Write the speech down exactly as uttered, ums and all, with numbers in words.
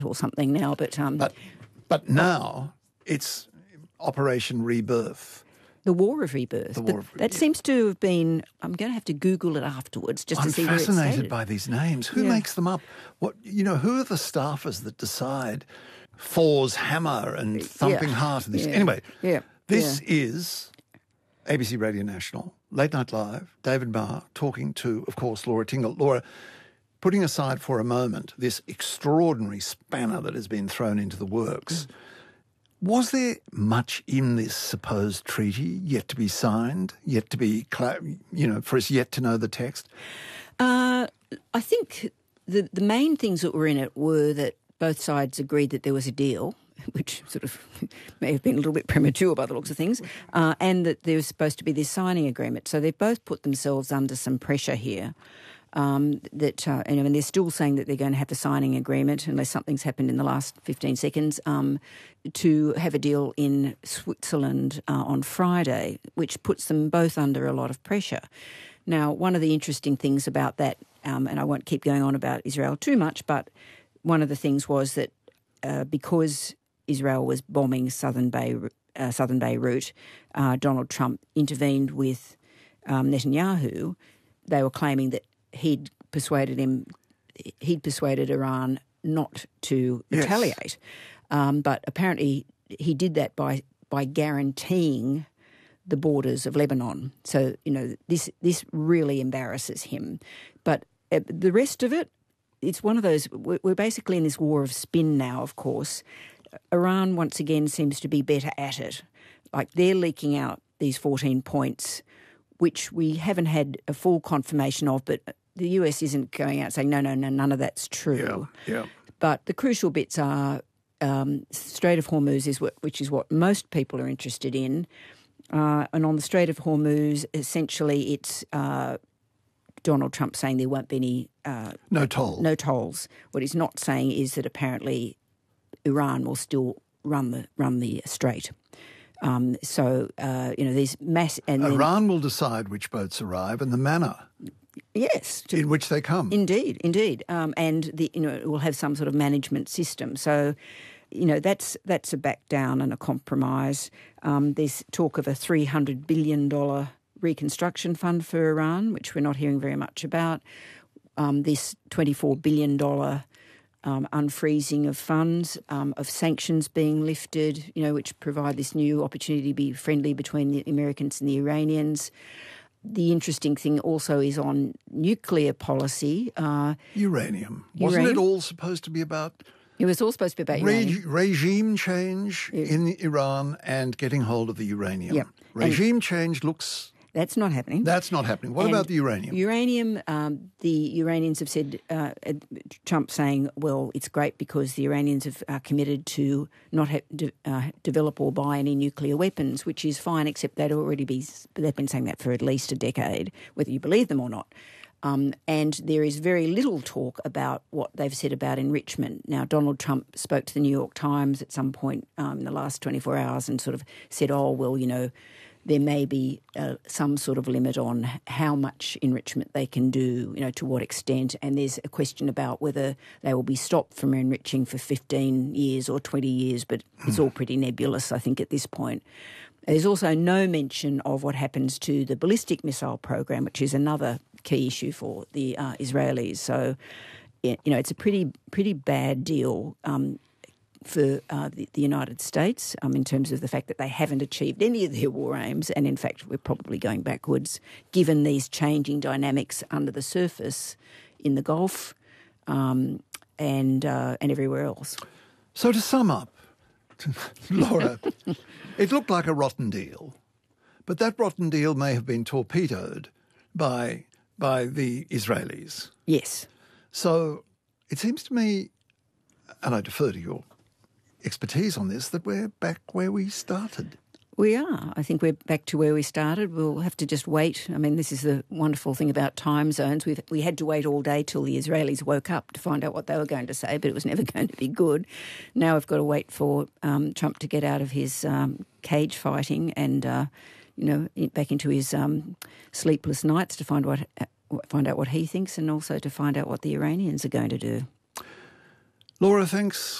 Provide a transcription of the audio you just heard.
or something now. But um, but but now it's Operation Rebirth. The War of Rebirth. The War of, that yeah. seems to have been, I'm going to have to Google it afterwards just I'm to see where it's stated. I'm fascinated by these names. Who yeah. makes them up? What you know, who are the staffers that decide Thor's hammer and thumping yeah. heart and this? Yeah. Anyway, yeah. this yeah. is A B C Radio National, Late Night Live, David Marr talking to, of course, Laura Tingle. Laura, putting aside for a moment this extraordinary spanner that has been thrown into the works, mm. was there much in this supposed treaty yet to be signed, yet to be, you know, for us yet to know the text? Uh, I think the the main things that were in it were that both sides agreed that there was a deal, which sort of may have been a little bit premature by the looks of things, uh, and that there was supposed to be this signing agreement. So they've both put themselves under some pressure here. Um, that uh, and, and they're still saying that they're going to have the signing agreement unless something's happened in the last fifteen seconds um, to have a deal in Switzerland uh, on Friday, which puts them both under a lot of pressure. Now, one of the interesting things about that, um, and I won't keep going on about Israel too much, but one of the things was that uh, because Israel was bombing Southern Bay, uh, Southern Beirut, uh, Donald Trump intervened with um, Netanyahu. They were claiming that he'd persuaded him, he'd persuaded Iran not to yes. retaliate. Um, but apparently he did that by by guaranteeing the borders of Lebanon. So, you know, this this really embarrasses him. But uh, the rest of it, it's one of those, we're, we're basically in this war of spin now, of course. Iran, once again, seems to be better at it. Like, they're leaking out these fourteen points, which we haven't had a full confirmation of, but the U S isn't going out saying, no, no, no, none of that's true. Yeah, yeah. But the crucial bits are um, Strait of Hormuz, is what, which is what most people are interested in. Uh, and on the Strait of Hormuz, essentially it's uh, Donald Trump saying there won't be any... Uh, no toll. No tolls. What he's not saying is that apparently Iran will still run the run the strait. Um, so, uh, you know, these mass... And Iran then, will decide which boats arrive and the manner yes, to, in which they come. Indeed, indeed. Um, and, the, you know, it will have some sort of management system. So, you know, that's that's a back down and a compromise. Um, there's talk of a three hundred billion dollars reconstruction fund for Iran, which we're not hearing very much about. Um, this twenty-four billion dollars Um, unfreezing of funds, um, of sanctions being lifted, you know, which provide this new opportunity to be friendly between the Americans and the Iranians. The interesting thing also is on nuclear policy. Uh, uranium. uranium. Wasn't it all supposed to be about... It was all supposed to be about Re- uranium. regime change yes. in Iran and getting hold of the uranium. Yep. Regime and change looks... That's not happening. That's not happening. What and about the uranium? Uranium, um, the Iranians have said, uh, Trump saying, well, it's great because the Iranians have uh, committed to not ha- de- uh, develop or buy any nuclear weapons, which is fine, except they'd already be, they've been saying that for at least a decade, whether you believe them or not. Um, and there is very little talk about what they've said about enrichment. Now, Donald Trump spoke to the New York Times at some point um, in the last twenty-four hours and sort of said, oh, well, you know, there may be uh, some sort of limit on how much enrichment they can do, you know, to what extent. And there's a question about whether they will be stopped from enriching for fifteen years or twenty years, but it's all pretty nebulous, I think, at this point. There's also no mention of what happens to the ballistic missile program, which is another key issue for the uh, Israelis. So, you know, it's a pretty, pretty bad deal um, for uh, the, the United States um, in terms of the fact that they haven't achieved any of their war aims. And in fact, we're probably going backwards given these changing dynamics under the surface in the Gulf um, and uh, and everywhere else. So to sum up, Laura, it looked like a rotten deal, but that rotten deal may have been torpedoed by by the Israelis. Yes. So it seems to me, and I defer to your expertise on this, that we're back where we started. We are. I think we're back to where we started. We'll have to just wait. I mean, this is the wonderful thing about time zones. We've, we had to wait all day till the Israelis woke up to find out what they were going to say, but it was never going to be good. Now we've got to wait for um, Trump to get out of his um, cage fighting and, uh, you know, back into his um, sleepless nights to find what find out what he thinks and also to find out what the Iranians are going to do. Laura, thanks